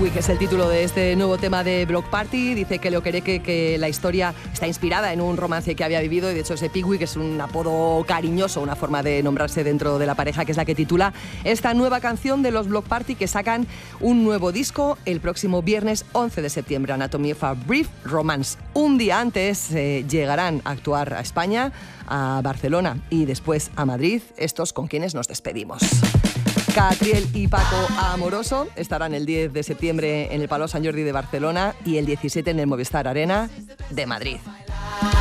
Pickwick es el título de este nuevo tema de Bloc Party. Dice que Leo Quereque que la historia está inspirada en un romance que había vivido, y de hecho ese Pickwick es un apodo cariñoso, una forma de nombrarse dentro de la pareja, que es la que titula esta nueva canción de los Bloc Party, que sacan un nuevo disco el próximo viernes 11 de septiembre, Anatomy of a Brief Romance. Un día antes llegarán a actuar a España, a Barcelona y después a Madrid, estos con quienes nos despedimos. Catriel y Paco Amoroso estarán el 10 de septiembre en el Palau Sant Jordi de Barcelona y el 17 en el Movistar Arena de Madrid.